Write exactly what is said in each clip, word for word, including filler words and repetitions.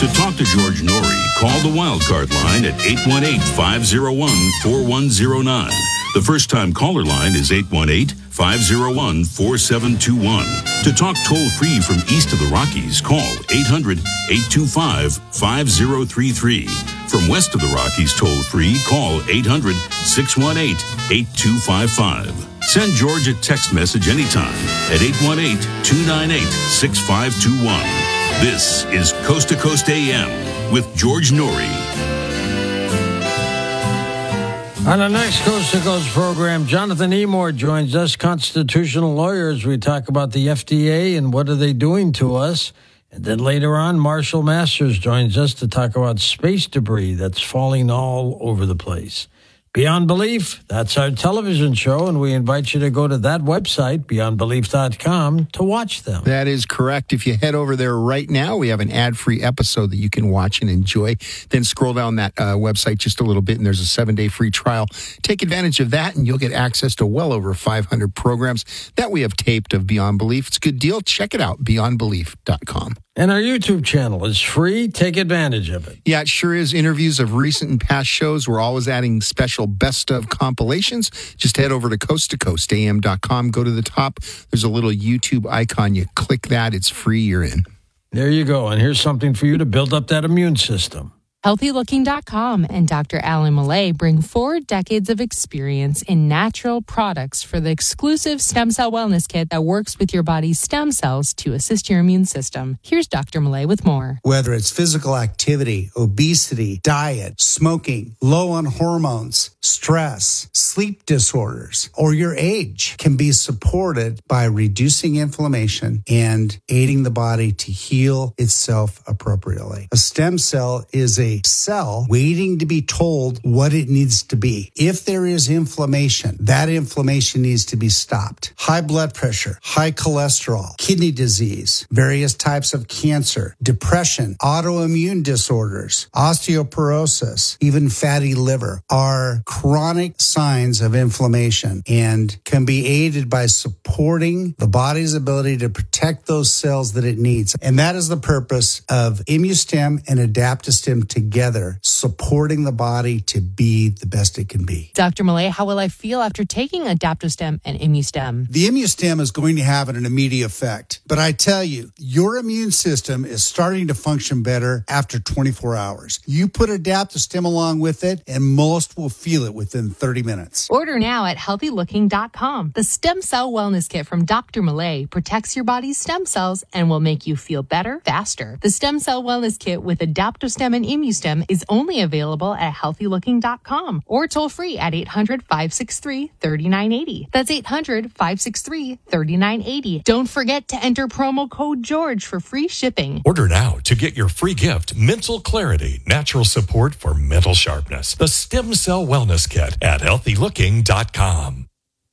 To talk to George Norrie, call the Wildcard line at eight one eight, five oh one, four one oh nine. The first-time caller line is eight one eight, five oh one, four seven two one. To talk toll-free from east of the Rockies, call eight hundred, eight two five, five oh three three. From west of the Rockies toll-free, call eight hundred, six one eight, eight two five five. Send George a text message anytime at eight one eight, two nine eight, six five two one. This is Coast to Coast A M with George Norrie. On the next Coast to Coast program, Jonathan Emord joins us, constitutional lawyer, as we talk about the F D A and what are they doing to us. And then later on, Marshall Masters joins us to talk about space debris that's falling all over the place. Beyond Belief, that's our television show, and we invite you to go to that website, beyond belief dot com, to watch them. That is correct. If you head over there right now, we have an ad-free episode that you can watch and enjoy. Then scroll down that uh, website just a little bit, and there's a seven-day free trial. Take advantage of that, and you'll get access to well over five hundred programs that we have taped of Beyond Belief. It's a good deal. Check it out, beyond belief dot com. And our YouTube channel is free. Take advantage of it. Yeah, it sure is. Interviews of recent and past shows. We're always adding special best of compilations. Just head over to coast to coast a m dot com. Go to the top. There's a little YouTube icon. You click that. It's free. You're in. There you go. And here's something for you to build up that immune system. healthy looking dot com and Doctor Alan Millay bring four decades of experience in natural products for the exclusive Stem Cell Wellness Kit that works with your body's stem cells to assist your immune system. Here's Doctor Millay with more. Whether it's physical activity, obesity, diet, smoking, low on hormones, stress, sleep disorders, or your age can be supported by reducing inflammation and aiding the body to heal itself appropriately. A stem cell is a cell waiting to be told what it needs to be. If there is inflammation, that inflammation needs to be stopped. High blood pressure, high cholesterol, kidney disease, various types of cancer, depression, autoimmune disorders, osteoporosis, even fatty liver are chronic signs of inflammation and can be aided by supporting the body's ability to protect those cells that it needs. And that is the purpose of ImmuStem and AdaptoStem together, supporting the body to be the best it can be. Doctor Millay, how will I feel after taking AdaptoStem and ImmuStem? The ImmuStem is going to have an immediate effect. But I tell you, your immune system is starting to function better after twenty-four hours. You put AdaptoStem along with it, and most will feel it within thirty minutes. Order now at healthy looking dot com. The Stem Cell Wellness Kit from Doctor Millay protects your body's stem cells and will make you feel better faster. The Stem Cell Wellness Kit with AdaptoStem and ImmuStem is only available at healthy looking dot com or toll free at eight hundred, five six three, three nine eight zero. That's eight hundred, five six three, three nine eight zero. Don't forget to enter promo code George for free shipping. Order now to get your free gift, Mental Clarity, natural support for mental sharpness. The Stem Cell Wellness Kit at healthy looking dot com.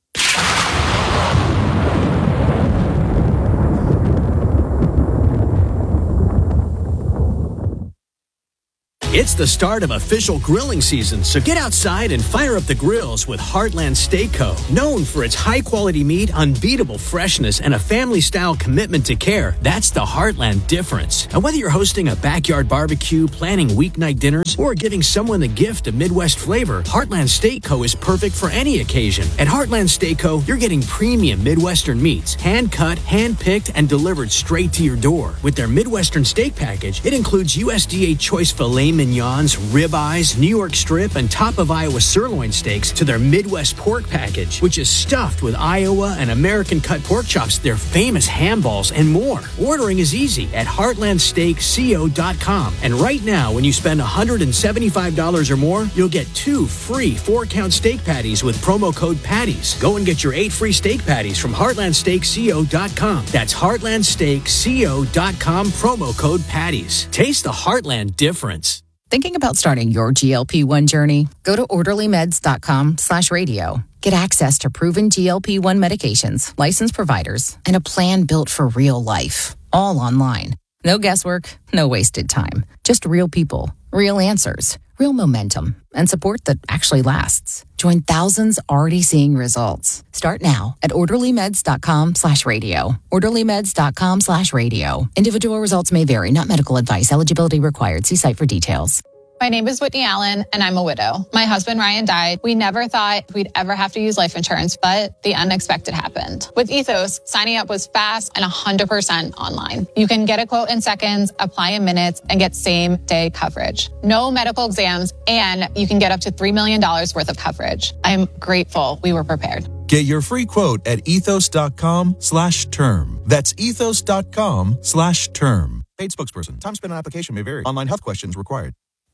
It's the start of official grilling season, so get outside and fire up the grills with Heartland Steak Co. Known for its high-quality meat, unbeatable freshness, and a family-style commitment to care, that's the Heartland difference. And whether you're hosting a backyard barbecue, planning weeknight dinners, or giving someone the gift of Midwest flavor, Heartland Steak Co. is perfect for any occasion. At Heartland Steak Co., you're getting premium Midwestern meats, hand-cut, hand-picked, and delivered straight to your door. With their Midwestern steak package, it includes U S D A choice filet mignons, ribeyes, New York strip, and top of Iowa sirloin steaks to their Midwest pork package, which is stuffed with Iowa and American cut pork chops, their famous ham balls, and more. Ordering is easy at heartland steak co dot com. And right now, when you spend one hundred seventy-five dollars or more, you'll get two free four-count steak patties with promo code PATTIES. Go and get your eight free steak patties from heartland steak co dot com. That's heartland steak co dot com, promo code PATTIES. Taste the Heartland difference. Thinking about starting your G L P one journey? Go to orderly meds dot com slash radio. Get access to proven G L P one medications, licensed providers, and a plan built for real life. All online. No guesswork, no wasted time. Just real people, real answers, real momentum, and support that actually lasts. Join thousands already seeing results. Start now at orderlymeds.com slash radio. orderlymeds.com slash radio. Individual results may vary, not medical advice. Eligibility required. See site for details. My name is Whitney Allen, and I'm a widow. My husband, Ryan, died. We never thought we'd ever have to use life insurance, but the unexpected happened. With Ethos, signing up was fast and one hundred percent online. You can get a quote in seconds, apply in minutes, and get same-day coverage. No medical exams, and you can get up to three million dollars worth of coverage. I'm grateful we were prepared. Get your free quote at ethos.com slash term. That's ethos.com slash term. Paid spokesperson. Time spent on application may vary. Online health questions required.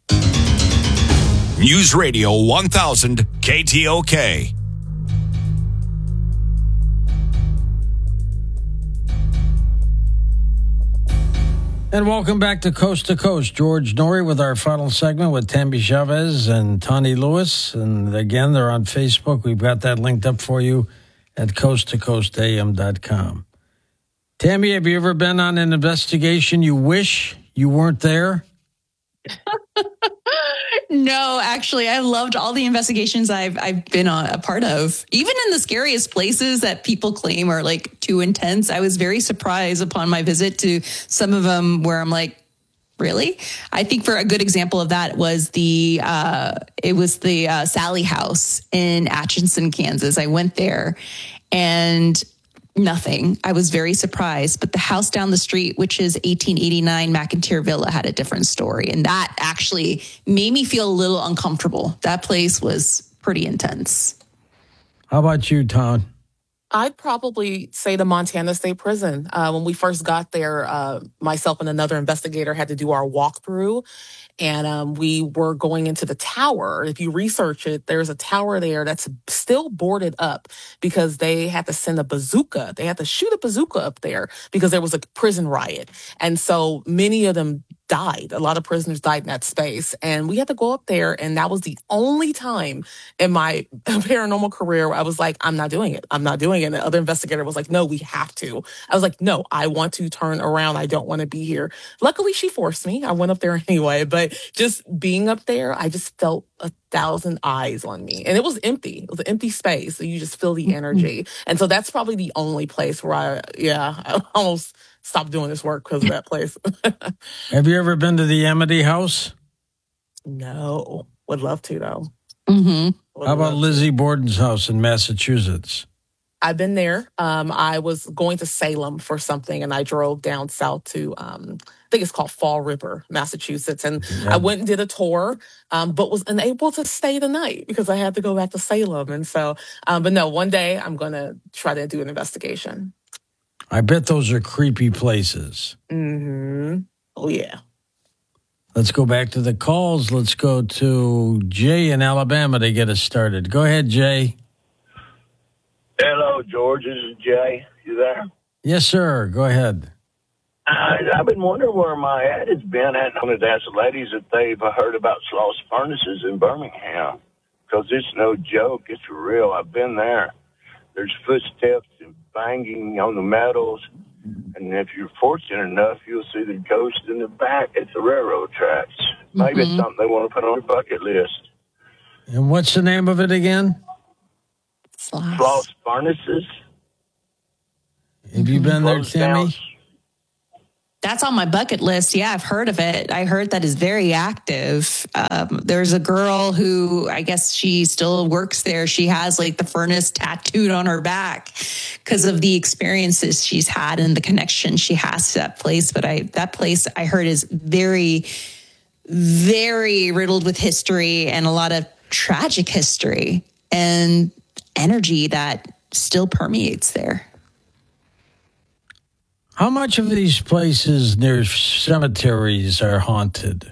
News Radio one thousand K T O K. And welcome back to Coast to Coast. George Noory with our final segment with Tammy Chavez and Tani Lewis. And again, they're on Facebook. We've got that linked up for you at coast to coast a m dot com. Tammy, have you ever been on an investigation you wish you weren't there? No, actually, I loved all the investigations I've I've been a, a part of. Even in the scariest places that people claim are like too intense, I was very surprised upon my visit to some of them where I'm like, really? I think for a good example of that was the uh, it was the uh, Sally House in Atchison, Kansas. I went there and nothing. I was very surprised. But the house down the street, which is eighteen eighty-nine McIntyre Villa, had a different story. And that actually made me feel a little uncomfortable. That place was pretty intense. How about you, Tom? I'd probably say the Montana State Prison. Uh, when we first got there, uh, myself and another investigator had to do our walkthrough. And um, we were going into the tower. If you research it, there's a tower there that's still boarded up because they had to send a bazooka. They had to shoot a bazooka up there because there was a prison riot. And so many of them died. A lot of prisoners died in that space. And we had to go up there. And that was the only time in my paranormal career where I was like, I'm not doing it. I'm not doing it. And the other investigator was like, no, we have to. I was like, no, I want to turn around. I don't want to be here. Luckily, she forced me. I went up there anyway. But just being up there, I just felt a thousand eyes on me. And it was empty. It was an empty space. So you just feel the energy. Mm-hmm. And so that's probably the only place where I, yeah, I almost stopped doing this work because of that place. Have you ever been to the Amity House? No. Would love to, though. Mm-hmm. How about Lizzie Borden's house in Massachusetts? I've been there. Um, I was going to Salem for something, and I drove down south to, um, I think it's called Fall River, Massachusetts. And yeah. I went and did a tour, um, but was unable to stay the night because I had to go back to Salem. And so, um, but no, one day I'm going to try to do an investigation. I bet those are creepy places. Mm-hmm. Oh, yeah. Let's go back to the calls. Let's go to Jay in Alabama to get us started. Go ahead, Jay. Hello, George. This is Jay. You there? Yes, sir. Go ahead. I, I've been wondering where my ad has been at. I wanted to ask the ladies if they've heard about Sloss Furnaces in Birmingham, because it's no joke. It's real. I've been there. There's footsteps and banging on the metals, and if you're fortunate enough, you'll see the ghost in the back at the railroad tracks. Maybe mm-hmm. it's something they want to put on their bucket list. And what's the name of it again? Sloss, Sloss Furnaces. Have you been there, Tammy? That's on my bucket list. Yeah, I've heard of it. I heard that is very active. Um, there's a girl who, I guess she still works there. She has like the furnace tattooed on her back because of the experiences she's had and the connection she has to that place. But I, that place I heard is very, very riddled with history and a lot of tragic history and energy that still permeates there. How much of these places near cemeteries are haunted?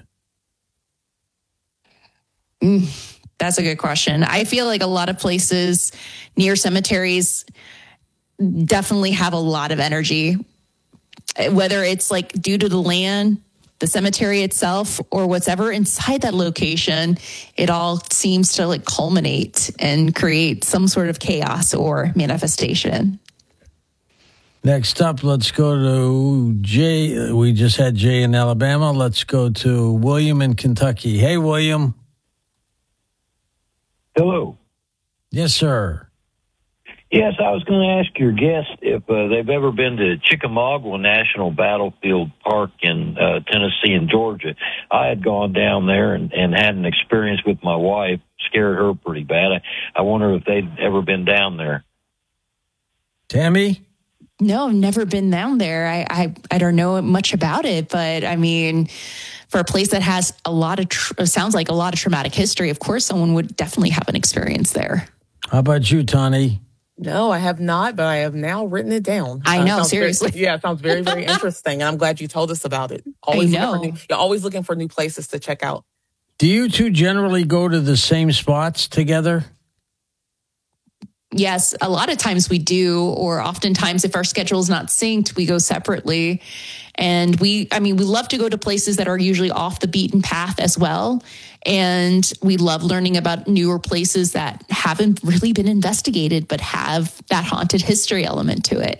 Mm, that's a good question. I feel like a lot of places near cemeteries definitely have a lot of energy, whether it's like due to the land, the cemetery itself, or whatever inside that location. It all seems to like culminate and create some sort of chaos or manifestation. Next up, let's go to Jay. We just had Jay in Alabama. Let's go to William in Kentucky. Hey, William. Hello. Yes, sir. Yes, I was going to ask your guest if uh, they've ever been to Chickamauga National Battlefield Park in uh, Tennessee and Georgia. I had gone down there and, and had an experience with my wife, scared her pretty bad. I, I wonder if they'd ever been down there. Tammy? No, I've never been down there. I, I, I don't know much about it, but I mean, for a place that has a lot of, tra- sounds like a lot of traumatic history, of course, someone would definitely have an experience there. How about you, Tani? No, I have not, but I have now written it down. I know, uh, seriously. Very, yeah, it sounds very, very interesting. And I'm glad you told us about it. Always I know. Looking for new, you're always looking for new places to check out. Do you two generally go to the same spots together? Yes, a lot of times we do, or oftentimes if our schedule is not synced, we go separately. And we, I mean, we love to go to places that are usually off the beaten path as well. And we love learning about newer places that haven't really been investigated, but have that haunted history element to it.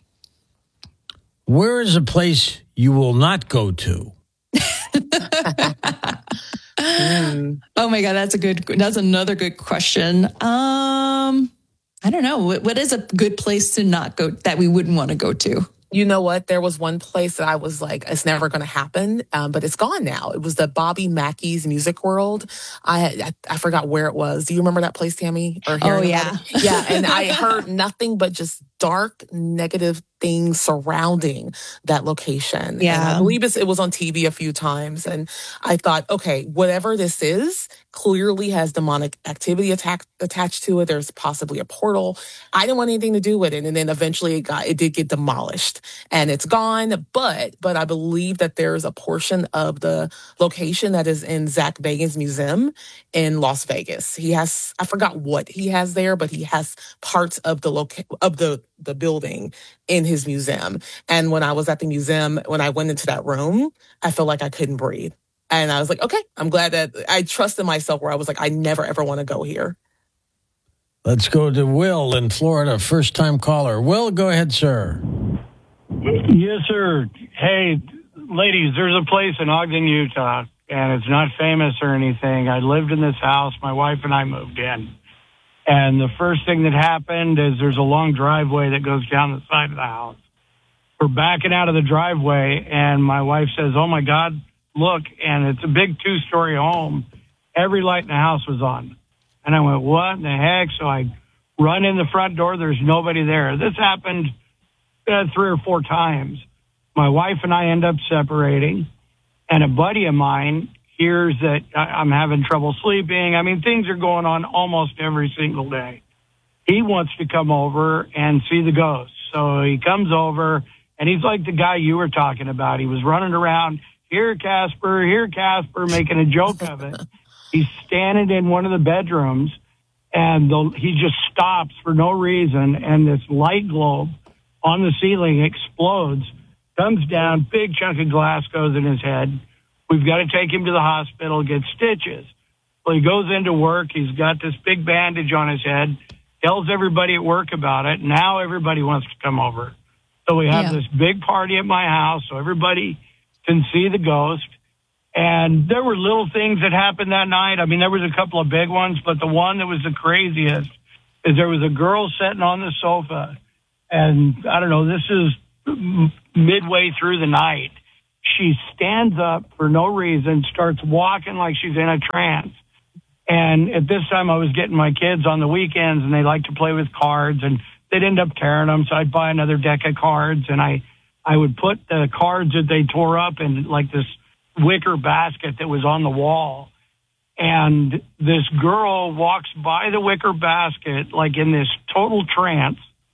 Where is a place you will not go to? mm. Oh my God, that's a good, that's another good question. Um, I don't know. What, what is a good place to not go that we wouldn't want to go to? You know what? There was one place that I was like, it's never going to happen, um, but it's gone now. It was the Bobby Mackey's Music World. I, I I forgot where it was. Do you remember that place, Tammy? Or oh, yeah. Yeah, and I heard nothing but just dark, negative things surrounding that location. Yeah. And I believe it's, it was on T V a few times. And I thought, okay, whatever this is clearly has demonic activity attack, attached to it. There's possibly a portal. I didn't want anything to do with it. And then eventually it got, it did get demolished and it's gone. But, but I believe that there's a portion of the location that is in Zach Bagans' museum in Las Vegas. He has, I forgot what he has there, but he has parts of the loca- of the, the building in his museum. And when I was at the museum, when I went into that room, I felt like I couldn't breathe. And I was like, okay, I'm glad that I trusted myself where I was like, I never, ever want to go here. Let's go to Will in Florida, first time caller. Will, go ahead, sir. Yes, sir. Hey, ladies, there's a place in Ogden, Utah, and it's not famous or anything. I lived in this house. My wife and I moved in. And the first thing that happened is there's a long driveway that goes down the side of the house. We're backing out of the driveway, and my wife says, oh, my God, look, and it's a big two-story home. Every light in the house was on. And I went, what in the heck? So I run in the front door. There's nobody there. This happened uh, three or four times. My wife and I end up separating, and a buddy of mine hears that I'm having trouble sleeping. I mean, things are going on almost every single day. He wants to come over and see the ghost. So he comes over, and he's like the guy you were talking about. He was running around, here, Casper, here, Casper, making a joke of it. He's standing in one of the bedrooms, and the, he just stops for no reason, and this light globe on the ceiling explodes, comes down, big chunk of glass goes in his head. We've got to take him to the hospital, get stitches. Well, he goes into work. He's got this big bandage on his head, tells everybody at work about it. Now everybody wants to come over. So we have yeah. this big party at my house so everybody can see the ghost. And there were little things that happened that night. I mean, there was a couple of big ones, but the one that was the craziest is there was a girl sitting on the sofa. And I don't know, this is midway through the night. She stands up for no reason, starts walking like she's in a trance. And at this time, I was getting my kids on the weekends, and they like to play with cards, and they'd end up tearing them. So I'd buy another deck of cards, and I, I would put the cards that they tore up in like this wicker basket that was on the wall. And this girl walks by the wicker basket, like in this total trance,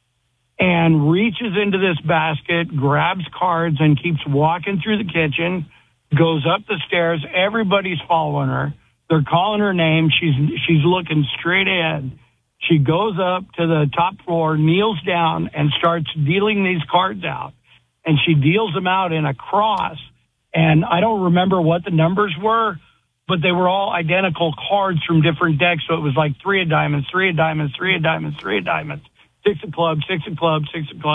and reaches into this basket, grabs cards, and keeps walking through the kitchen, goes up the stairs. Everybody's following her. They're calling her name. She's she's looking straight ahead. She goes up to the top floor, kneels down, and starts dealing these cards out. And she deals them out in a cross. And I don't remember what the numbers were, but they were all identical cards from different decks. So it was like three of diamonds, three of diamonds, three of diamonds, three of diamonds. Six of clubs, six of clubs, six of clubs,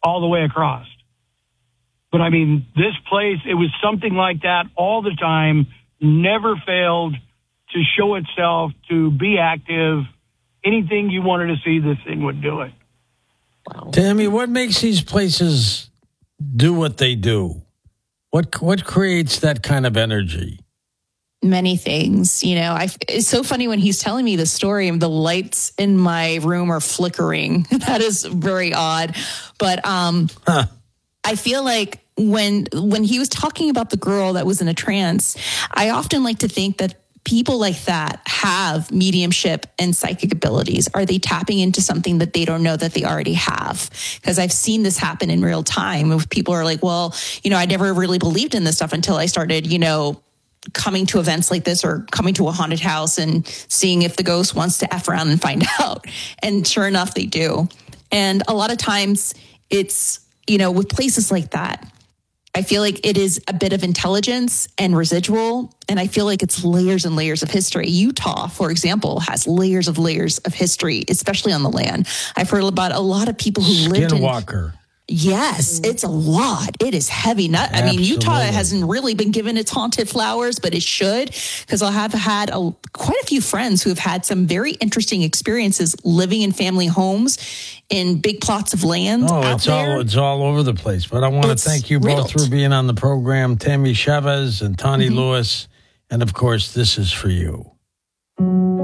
all the way across. But I mean, this place, it was something like that all the time, never failed to show itself, to be active. Anything you wanted to see, this thing would do it. Wow. Tammy, what makes these places do what they do? What what creates that kind of energy? Many things, you know. I, it's so funny when he's telling me the story, and the lights in my room are flickering. That is very odd. But um, huh. I feel like when when he was talking about the girl that was in a trance, I often like to think that people like that have mediumship and psychic abilities. Are they tapping into something that they don't know that they already have? Because I've seen this happen in real time. If people are like, well, you know, I never really believed in this stuff until I started, you know, coming to events like this or coming to a haunted house and seeing if the ghost wants to F around and find out. And sure enough, they do. And a lot of times it's, you know, with places like that, I feel like it is a bit of intelligence and residual, and I feel like it's layers and layers of history. Utah, for example, has layers of layers of history, especially on the land. I've heard about a lot of people who lived in... Skinwalker. Yes, it's a lot. It is heavy. Not, I mean, Utah hasn't really been given its haunted flowers, but it should, because I have had a, quite a few friends who have had some very interesting experiences living in family homes in big plots of land. Oh, out it's there. all it's all over the place. But I want to thank you both riddled. for being on the program, Tammy Chavez and Tawny Mm-hmm. Lewis, and of course, this is for you.